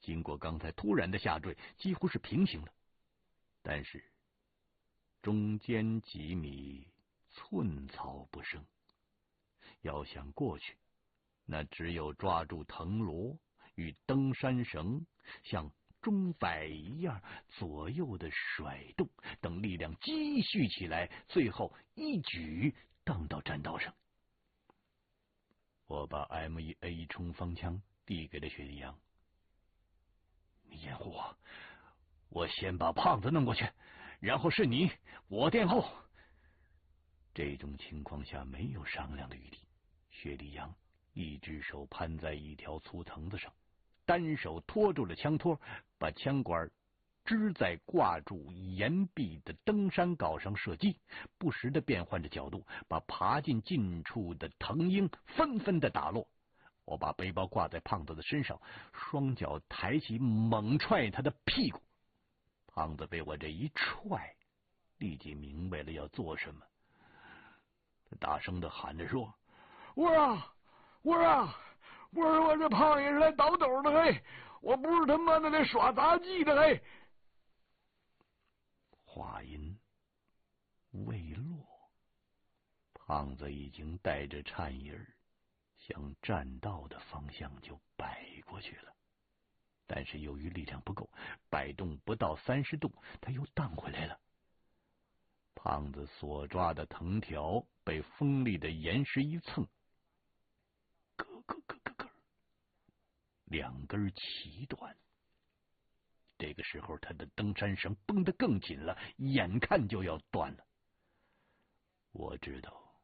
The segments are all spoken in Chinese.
经过刚才突然的下坠，几乎是平行了。但是中间几米寸草不生，要想过去，那只有抓住藤萝与登山绳，像钟摆一样左右的甩动，等力量积蓄起来，最后一举荡到栈道上。我把 M1A1 冲锋枪递给了雪莉杨，你掩护我先把胖子弄过去，然后是你，我殿后。这种情况下没有商量的余地，雪莉杨一只手攀在一条粗藤子上，单手托住了枪托，把枪管支在挂住岩壁的登山镐上射击，不时的变换着角度，把爬进近处的藤鹰纷纷的打落。我把背包挂在胖子的身上，双脚抬起，猛踹他的屁股。胖子被我这一踹，立即明白了要做什么。他大声的喊着说：我这胖爷是来倒斗的嘿，我不是他妈的来耍杂技的嘿。话音未落，胖子已经带着颤音向栈道的方向就摆过去了，但是由于力量不够，摆动不到30度，他又荡回来了。胖子所抓的藤条被锋利的岩石一蹭，咯咯咯咯咯，2根齐断。这个时候他的登山绳绷得更紧了，眼看就要断了。我知道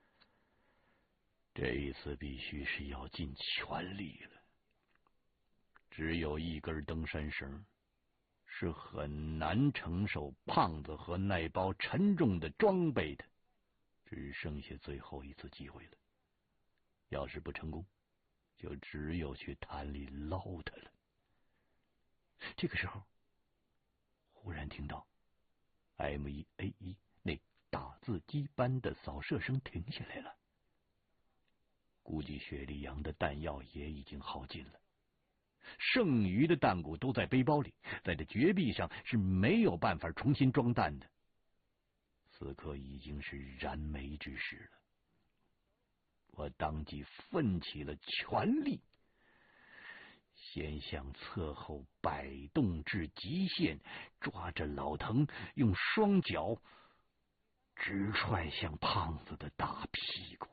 这一次必须是要尽全力了，只有一根登山绳是很难承受胖子和那包沉重的装备的，只剩下最后一次机会了。要是不成功，就只有去潭里捞他了。这个时候，忽然听到 M1A1 那打字机般的扫射声停下来了。估计雪莉杨的弹药也已经耗尽了，剩余的弹鼓都在背包里，在这绝壁上是没有办法重新装弹的。此刻已经是燃眉之时了。我当即奋起了全力，先向侧后摆动至极限，抓着老藤，用双脚直踹向胖子的大屁股。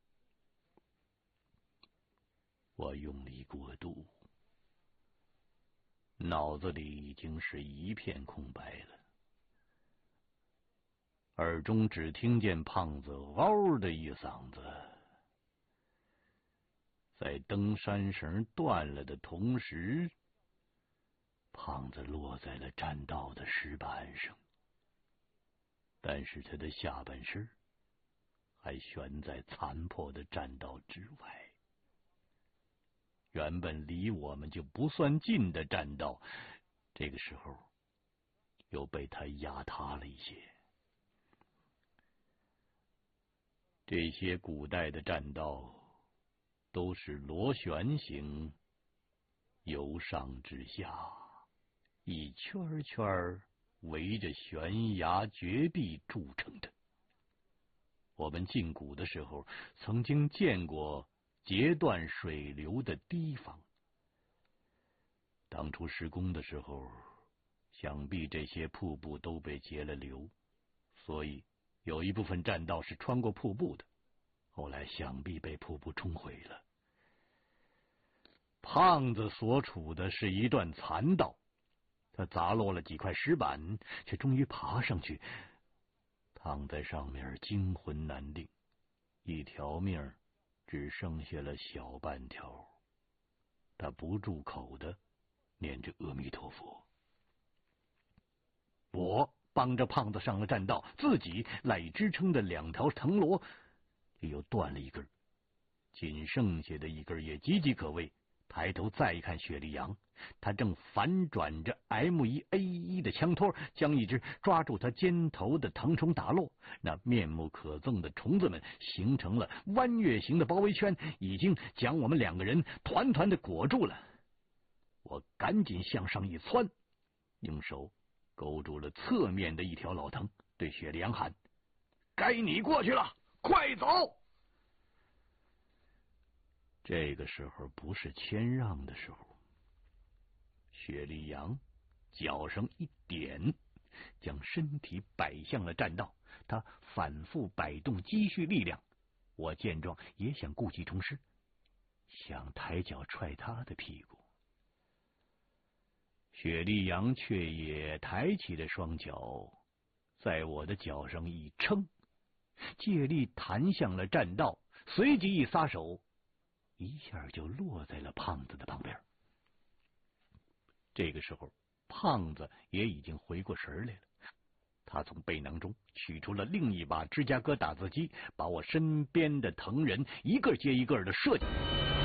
我用力过度，脑子里已经是一片空白了，耳中只听见胖子嗷的一嗓子。在登山绳断了的同时，胖子落在了栈道的石板上，但是他的下半身还悬在残破的栈道之外。原本离我们就不算近的栈道，这个时候又被他压塌了一些。这些古代的栈道都是螺旋形，由上至下一圈圈围着悬崖绝壁筑成的。我们进谷的时候曾经见过截断水流的堤防，当初施工的时候，想必这些瀑布都被截了流，所以有一部分栈道是穿过瀑布的，后来想必被瀑布冲毁了。胖子所处的是一段残道，他砸落了几块石板，却终于爬上去，躺在上面惊魂难定，一条命只剩下了小半条。他不住口的念着阿弥陀佛。我帮着胖子上了栈道，自己赖以支撑的2条藤萝又断了一根，仅剩下的一根也岌岌可危。抬头再一看雪莉杨，他正反转着 M1A1 的枪托，将一只抓住他肩头的藤虫打落。那面目可憎的虫子们形成了弯月形的包围圈，已经将我们2个人团团的裹住了。我我赶紧向上一窜，用手勾住了侧面的一条老藤，对雪莉杨喊：“该你过去了，快走！”这个时候不是谦让的时候。雪莉杨脚上一点，将身体摆向了栈道，他反复摆动，积蓄力量。我见状也想故技重施，想抬脚踹他的屁股。雪莉杨却也抬起了双脚，在我的脚上一撑，借力弹向了栈道，随即一撒手，一下就落在了胖子的旁边。这个时候，胖子也已经回过神来了。他从背囊中取出了另一把芝加哥打字机，把我身边的藤人一个接一个的射击。